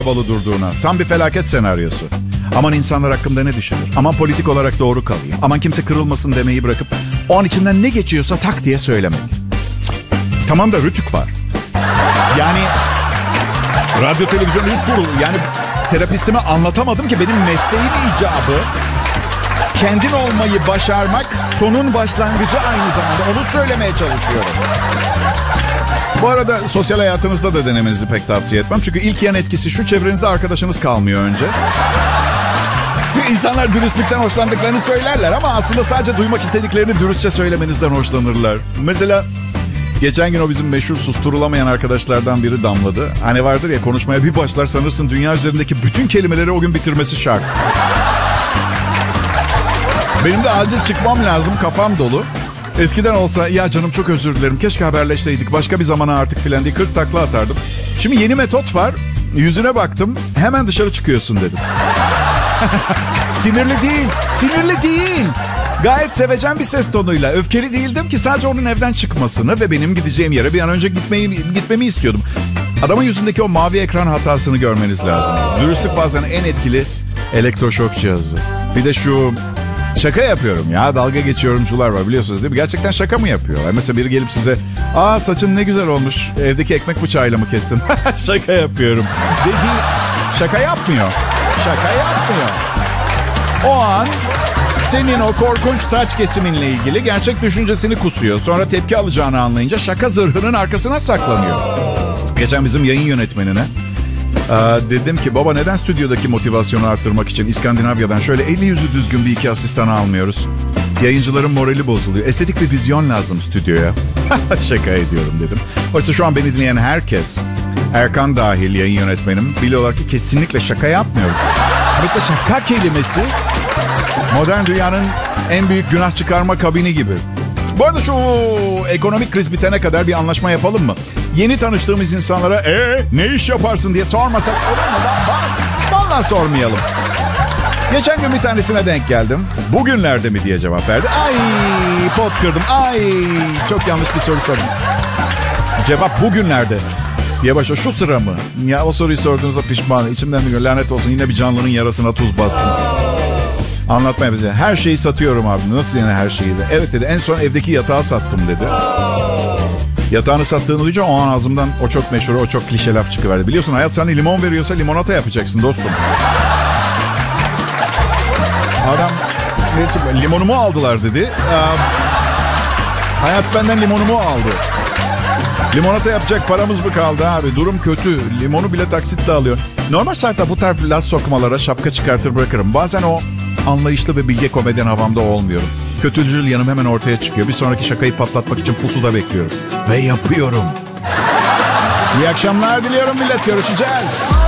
havalı durduğuna. Tam bir felaket senaryosu. Aman insanlar hakkında ne düşünür? Aman politik olarak doğru kalayım. Aman kimse kırılmasın demeyi bırakıp o an içinden ne geçiyorsa tak diye söylemek. Tamam da Rütük var. Yani radyo televizyon üst kurulu. Yani terapistime anlatamadım ki benim mesleğim icabı. Kendin olmayı başarmak sonun başlangıcı aynı zamanda. Onu söylemeye çalışıyorum. Bu arada sosyal hayatınızda da denemenizi pek tavsiye etmem. Çünkü ilk yan etkisi şu: çevrenizde arkadaşınız kalmıyor önce. İnsanlar dürüstlükten hoşlandıklarını söylerler ama aslında sadece duymak istediklerini dürüstçe söylemenizden hoşlanırlar. Mesela geçen gün o bizim meşhur susturulamayan arkadaşlardan biri damladı. Hani vardır ya, konuşmaya bir başlar sanırsın dünya üzerindeki bütün kelimeleri o gün bitirmesi şart. Benim de acil çıkmam lazım, kafam dolu. Eskiden olsa ya canım çok özür dilerim, keşke haberleşseydik, başka bir zamana artık filan diye 40 takla atardım. Şimdi yeni metot var, yüzüne baktım, hemen dışarı çıkıyorsun dedim. Sinirli değil, sinirli değil. Gayet sevecen bir ses tonuyla, öfkeli değildim ki, sadece onun evden çıkmasını ve benim gideceğim yere bir an önce gitmemi istiyordum. Adamın yüzündeki o mavi ekran hatasını görmeniz lazım. Dürüstlük bazen en etkili elektroşok cihazı. Bir de şu... Şaka yapıyorum ya, dalga geçiyorumcular var biliyorsunuz değil mi? Gerçekten şaka mı yapıyor? Mesela biri gelip size "Aa, saçın ne güzel olmuş, evdeki ekmek bıçağıyla mı kestin?" Şaka yapıyorum dediği, şaka yapmıyor. Şaka yapmıyor. O an senin o korkunç saç kesiminle ilgili gerçek düşüncesini kusuyor. Sonra tepki alacağını anlayınca şaka zırhının arkasına saklanıyor. Geçen bizim yayın yönetmenine dedim ki, baba neden stüdyodaki motivasyonu arttırmak için İskandinavya'dan şöyle eli yüzü düzgün bir iki asistan almıyoruz? Yayıncıların morali bozuluyor. Estetik bir vizyon lazım stüdyoya. Şaka ediyorum dedim. Oysa şu an beni dinleyen herkes, Erkan dahil yayın yönetmenim, biliyorlar ki kesinlikle şaka yapmıyorum. Ama işte şaka kelimesi modern dünyanın en büyük günah çıkarma kabini gibi. Bu arada şu ekonomik kriz bitene kadar bir anlaşma yapalım mı? Yeni tanıştığımız insanlara ne iş yaparsın diye sormasak olur mu? Vallahi sormayalım. Geçen gün bir tanesine denk geldim. Bugünlerde mi diye cevap verdi. Ay, pot kırdım. Ay, çok yanlış bir soru sordum. Cevap bugünlerde diye başlıyor. Şu sıra mı? Ya o soruyu sorduğunuzda pişmanım. İçimden bir lanet olsun, yine bir canlının yarasına tuz bastım. Anlatmaya bize. Her şeyi satıyorum abi. Nasıl yani her şeyi de? Evet dedi. En son evdeki yatağı sattım dedi. Yatağını sattığını duyunca o an ağzımdan o çok meşhur, o çok klişe laf çıkıverdi. Biliyorsun hayat sana limon veriyorsa limonata yapacaksın dostum. Adam limonumu aldılar dedi. Hayat benden limonumu aldı. Limonata yapacak paramız mı kaldı abi? Durum kötü. Limonu bile taksitle alıyor. Normal şartta bu tarz laf sokmalara şapka çıkartır bırakırım. Bazen o anlayışlı ve bilge komedyen havamda olmuyorum. Kötücül yanım hemen ortaya çıkıyor. Bir sonraki şakayı patlatmak için pusuda bekliyorum. Ve yapıyorum. İyi akşamlar diliyorum millet. Görüşeceğiz.